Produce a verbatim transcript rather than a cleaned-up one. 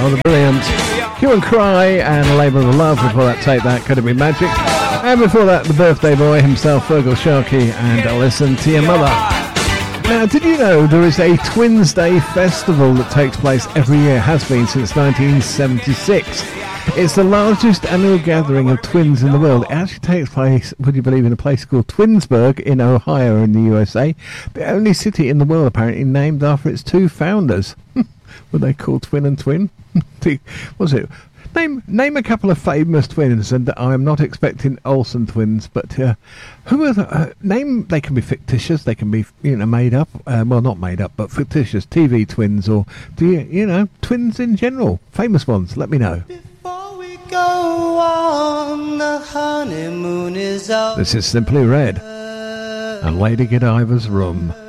Oh, the brilliant Hue and Cry and Labour of Love. Before that, Take That, Could It Be Magic? And before that, the birthday boy himself, Fergal Sharkey, and Listen to Your Mother. Now, did you know there is a Twins Day festival that takes place every year, has been since nineteen seventy-six. It's the largest annual gathering of twins in the world. It actually takes place, would you believe, in a place called Twinsburg in Ohio in the U S A. The only city in the world apparently named after its two founders. Were they called Twin and Twin? Was it? Name name a couple of famous twins, and I'm not expecting Olsen twins, but uh, who are the, uh, name? They can be fictitious, they can be, you know, made up. Uh, well, not made up, but fictitious T V twins, or do you you know twins in general? Famous ones. Let me know. Before we go on, the honeymoon is over. This is Simply Red and Lady Godiva's Room.